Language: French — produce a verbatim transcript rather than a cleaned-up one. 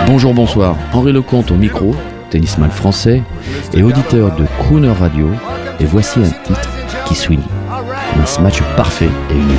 Bonjour, bonsoir, Henri Lecomte au micro, tennisman français et auditeur de Crooner Radio, et voici un titre qui swing, comme un smash parfait et unique.